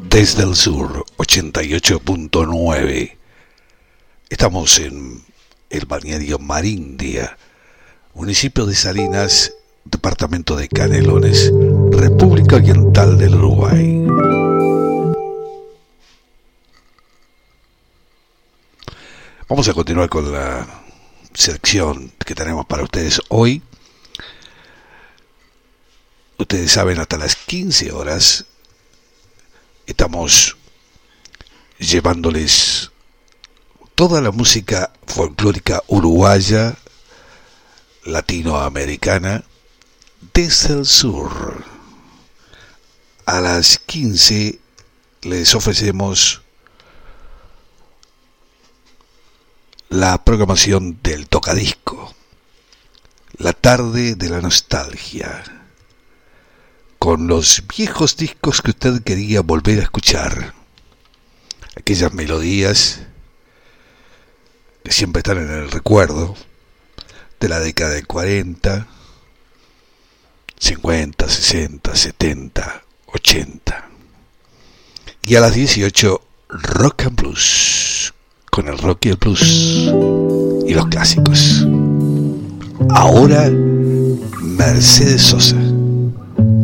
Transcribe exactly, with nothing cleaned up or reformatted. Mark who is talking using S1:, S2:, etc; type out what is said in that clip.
S1: Desde el sur, ochenta y ocho punto nueve. Estamos en el balneario Marindia, municipio de Salinas, departamento de Canelones, República Oriental del Uruguay. Vamos a continuar con la selección que tenemos para ustedes hoy. Ustedes saben, hasta las quince horas estamos llevándoles toda la música folclórica uruguaya, latinoamericana, desde el sur. A las quince les ofrecemos la programación del tocadisco, la tarde de la nostalgia, con los viejos discos que usted quería volver a escuchar, aquellas melodías que siempre están en el recuerdo de la década del cuarenta, cincuenta, sesenta, setenta, ochenta. Y a las dieciocho, Rock and Blues, con el rock y el blues y los clásicos. Ahora, Mercedes Sosa.